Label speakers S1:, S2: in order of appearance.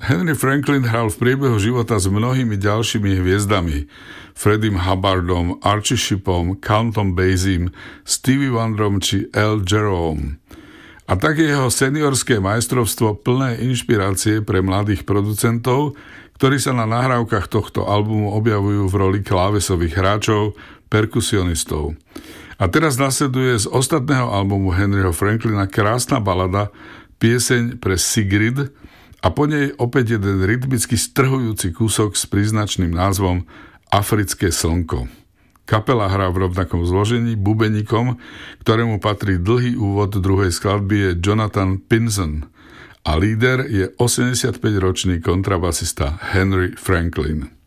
S1: Henry Franklin hral v priebehu života s mnohými ďalšími hviezdami. Freddym Hubbardom, Archie Shipom, Countom Basiem, Stevie Wonderom či Al Jarreauom. A tak je jeho seniorské majstrovstvo plné inšpirácie pre mladých producentov, ktorí sa na nahrávkach tohto albumu objavujú v roli klávesových hráčov, perkusionistov. A teraz nasleduje z ostatného albumu Henryho Franklina krásna balada, pieseň pre Sigrid, a po nej opäť jeden rytmicky strhujúci kúsok s príznačným názvom Africké slnko. Kapela hrá v rovnakom zložení, bubeníkom, ktorému patrí dlhý úvod druhej skladby, je Jonathan Pinson a líder je 85-ročný kontrabasista Henry Franklin.